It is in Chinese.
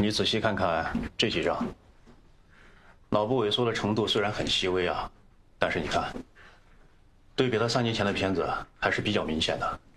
你仔细看看这几张，脑部萎缩的程度虽然很细微啊，但是你看，对比他3年前的片子还是比较明显的。